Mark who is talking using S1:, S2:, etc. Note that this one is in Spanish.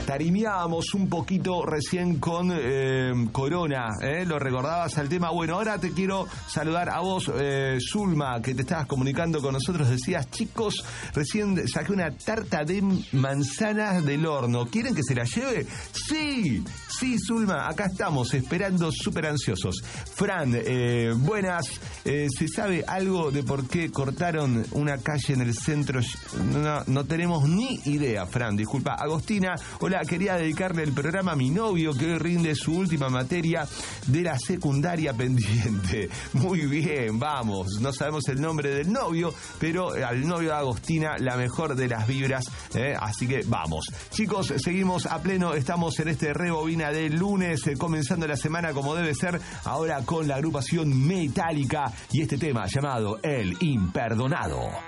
S1: Tarimeábamos un poquito recién con Corona, lo recordabas al tema. Bueno, ahora te quiero saludar a vos, Zulma, que te estabas comunicando con nosotros. Decías, chicos, recién saqué una tarta de manzanas del horno. ¿Quieren que se la lleve? Sí, Zulma, acá estamos esperando súper ansiosos. Fran, buenas. ¿Se sabe algo de por qué cortaron una calle en el centro? No tenemos ni idea, Fran, disculpa. Agostina, hola, quería dedicarle el programa a mi novio que hoy rinde su última materia de la secundaria pendiente. Muy bien, vamos, no sabemos el nombre del novio, pero al novio de Agostina la mejor de las vibras, así que vamos. Chicos, seguimos a pleno, estamos en este Rebobina del lunes, comenzando la semana como debe ser, ahora con la agrupación Metallica y este tema llamado El Imperdonado.